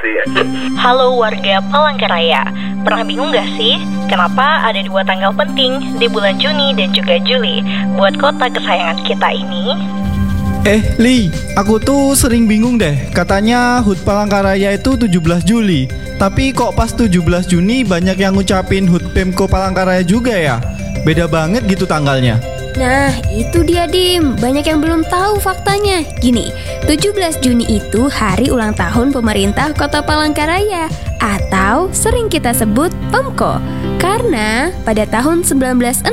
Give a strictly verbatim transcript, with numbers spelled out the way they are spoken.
sih. Halo warga Palangkaraya, pernah bingung gak sih kenapa ada dua tanggal penting di bulan Juni dan juga Juli buat kota kesayangan kita ini? Eh, Li, aku tuh sering bingung deh. Katanya H U T Palangkaraya itu tujuh belas Juli. Tapi kok pas tujuh belas Juni banyak yang ngucapin H U T Pemko Palangkaraya juga ya? Beda banget gitu tanggalnya. Nah, itu dia Dim, banyak yang belum tahu faktanya. Gini, tujuh belas Juni itu hari ulang tahun pemerintah Kota Palangkaraya atau sering kita sebut Pemko. Karena pada tahun seribu sembilan ratus